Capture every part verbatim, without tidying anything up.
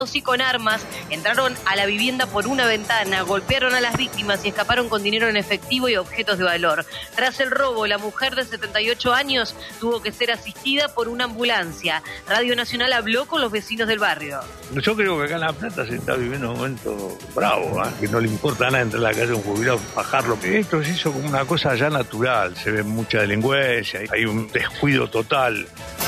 y con armas, entraron a la vivienda por una ventana, golpearon a las víctimas y escaparon con dinero en efectivo y objetos de valor. Tras el robo, la mujer de setenta y ocho años tuvo que ser asistida por una ambulancia. Radio Nacional habló con los vecinos del barrio. Yo creo que acá en La Plata se está viviendo un momento bravo, ¿eh? Que no le importa nada entrar a la calle a un jubilado, bajarlo. Esto se hizo como una cosa ya natural, se ve mucha delincuencia, hay un descuido total.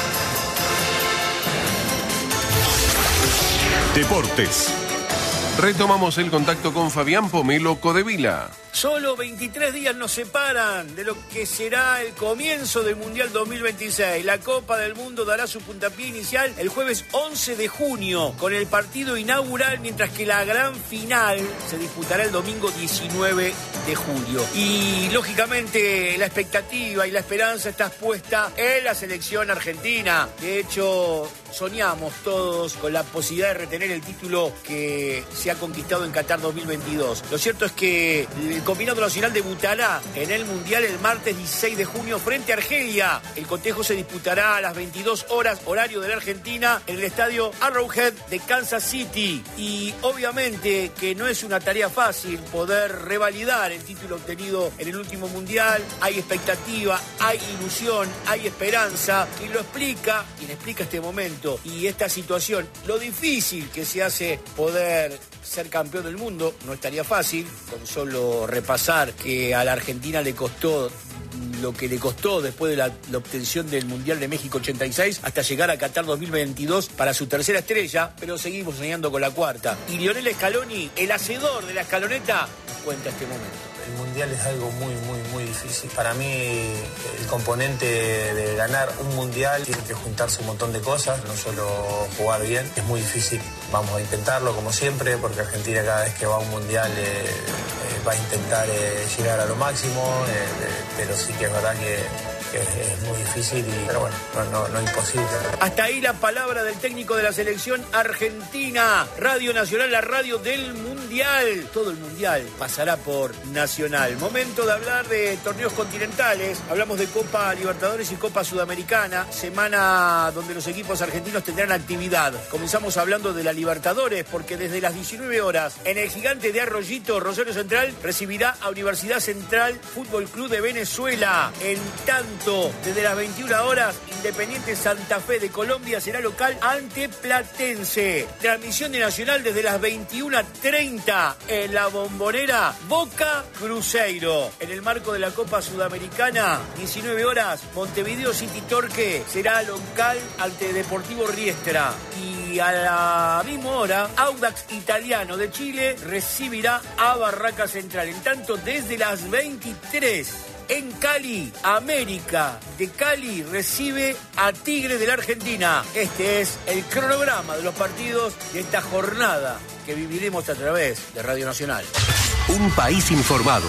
Deportes. Retomamos el contacto con Fabián Pomelo Codevila. Solo veintitrés días nos separan de lo que será el comienzo del Mundial dos mil veintiséis. La Copa del Mundo dará su puntapié inicial el jueves once de junio con el partido inaugural, mientras que la gran final se disputará el domingo diecinueve de julio. Y lógicamente la expectativa y la esperanza está puesta en la selección argentina. De hecho, soñamos todos con la posibilidad de retener el título que se ha conquistado en Qatar dos mil veintidós. Lo cierto es que el combinado nacional debutará en el Mundial el martes dieciséis de junio frente a Argelia. El cotejo se disputará a las veintidós horas, horario de la Argentina, en el estadio Arrowhead de Kansas City. Y obviamente que no es una tarea fácil poder revalidar el título obtenido en el último Mundial. Hay expectativa, hay ilusión, hay esperanza. Y lo explica, quien explica este momento y esta situación, lo difícil que se hace poder ser campeón del mundo. No estaría fácil, con solo repasar que a la Argentina le costó lo que le costó después de la, la obtención del Mundial de México ochenta y seis hasta llegar a Qatar dos mil veintidós para su tercera estrella, pero seguimos soñando con la cuarta. Y Lionel Scaloni, el hacedor de la escaloneta, nos cuenta este momento. El Mundial es algo muy, muy, muy difícil. Para mí, el componente de ganar un Mundial tiene que juntarse un montón de cosas, no solo jugar bien. Es muy difícil, vamos a intentarlo como siempre, porque Argentina cada vez que va a un Mundial eh, eh, va a intentar eh, llegar a lo máximo, eh, eh, pero sí que es verdad que Es, es muy difícil, y, pero bueno, no, no, no imposible. Hasta ahí la palabra del técnico de la selección argentina. Radio Nacional, la radio del Mundial. Todo el Mundial pasará por Nacional. Momento de hablar de torneos continentales. Hablamos de Copa Libertadores y Copa Sudamericana. Semana donde los equipos argentinos tendrán actividad. Comenzamos hablando de la Libertadores, porque desde las diecinueve horas en el Gigante de Arroyito, Rosario Central recibirá a Universidad Central Fútbol Club de Venezuela. En tanto, desde las veintiuna horas, Independiente Santa Fe de Colombia será local ante Platense. Transmisión de Nacional desde las veintiuna treinta en la Bombonera, Boca Cruzeiro. En el marco de la Copa Sudamericana, diecinueve horas, Montevideo City Torque será local ante Deportivo Riestra. Y a la misma hora, Audax Italiano de Chile recibirá a Barraca Central. En tanto, desde las veintitrés, en Cali, América de Cali recibe a Tigre de la Argentina. Este es el cronograma de los partidos de esta jornada que viviremos a través de Radio Nacional. Un país informado.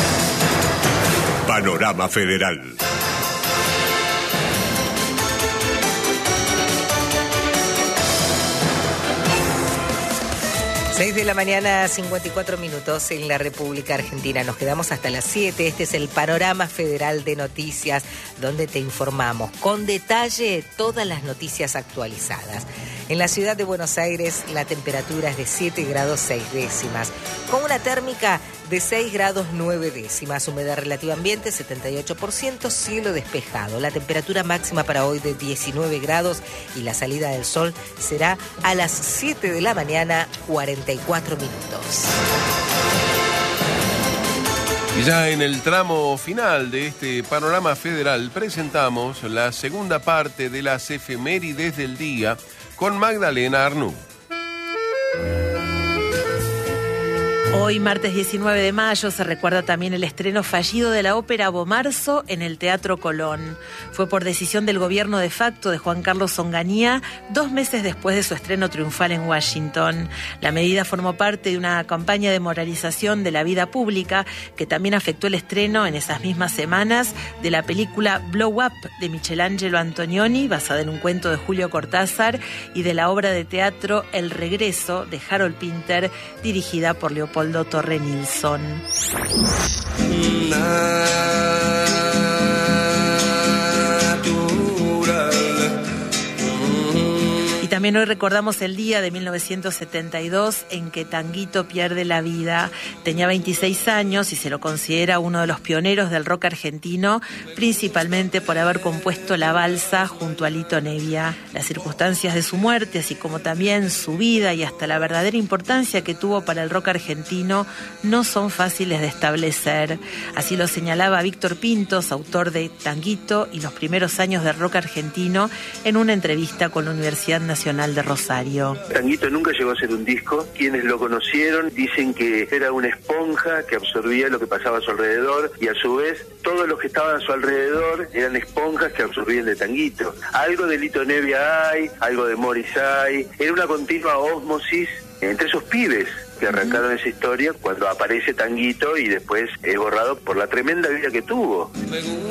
Panorama Federal. seis de la mañana, cincuenta y cuatro minutos en la República Argentina. Nos quedamos hasta las siete. Este es el Panorama Federal de Noticias, donde te informamos con detalle todas las noticias actualizadas. En la ciudad de Buenos Aires, la temperatura es de siete grados seis décimas, con una térmica de seis grados nueve décimas, humedad relativa ambiente setenta y ocho por ciento, cielo despejado. La temperatura máxima para hoy de diecinueve grados y la salida del sol será a las siete de la mañana, cuarenta y cuatro minutos. Y ya en el tramo final de este Panorama Federal presentamos la segunda parte de las efemérides del día con Magdalena Arnú. Hoy, martes diecinueve de mayo, se recuerda también el estreno fallido de la ópera Bomarzo en el Teatro Colón. Fue por decisión del gobierno de facto de Juan Carlos Onganía, dos meses después de su estreno triunfal en Washington. La medida formó parte de una campaña de moralización de la vida pública que también afectó el estreno en esas mismas semanas de la película Blow Up de Michelangelo Antonioni, basada en un cuento de Julio Cortázar, y de la obra de teatro El Regreso de Harold Pinter, dirigida por Leopoldo Torre Nilsson. También hoy recordamos el día de mil novecientos setenta y dos en que Tanguito pierde la vida. Tenía veintiséis años y se lo considera uno de los pioneros del rock argentino, principalmente por haber compuesto La Balsa junto a Lito Nevia. Las circunstancias de su muerte, así como también su vida y hasta la verdadera importancia que tuvo para el rock argentino, no son fáciles de establecer. Así lo señalaba Víctor Pintos, autor de Tanguito y los primeros años del rock argentino, en una entrevista con la Universidad Nacional de Rosario. Tanguito nunca llegó a ser un disco. Quienes lo conocieron dicen que era una esponja que absorbía lo que pasaba a su alrededor, y a su vez todos los que estaban a su alrededor eran esponjas que absorbían de Tanguito. Algo de Lito Nevia hay, algo de Morris hay. Era una continua ósmosis entre esos pibes que arrancaron esa historia cuando aparece Tanguito y después es borrado por la tremenda vida que tuvo.